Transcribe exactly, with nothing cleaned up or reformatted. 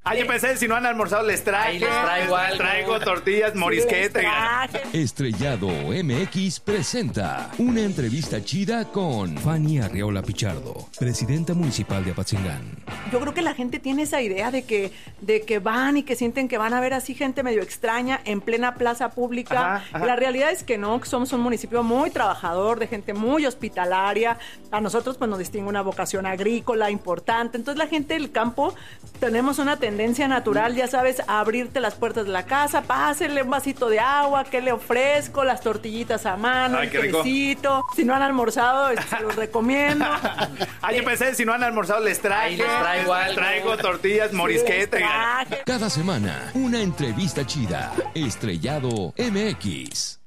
Ah, yo pensé, si no han almorzado, les traje. Ahí les traigo les algo. traigo tortillas, morisquete. Estrellado M X presenta una entrevista chida con Fanny Arriola Pichardo, presidenta municipal de Apatzingán. Yo creo que la gente tiene esa idea de que, de que van y que sienten que van a ver así gente medio extraña en plena plaza pública. Ajá, ajá. La realidad es que no, que somos un municipio muy trabajador, de gente muy hospitalaria. A nosotros pues nos distingue una vocación agrícola importante. Entonces la gente del campo tenemos una tendencia natural, ya sabes, a abrirte las puertas de la casa, pásenle un vasito de agua, ¿qué le ofrezco? Las tortillitas a mano, Ay, el qué rico. quesito. Si no han almorzado, este, se los recomiendo. Ah, yo pensé, si no han almorzado, les traje. Ahí les traigo les algo. traigo tortillas, morisquete. Les traje. Cada semana, una entrevista chida. Estrellado M X.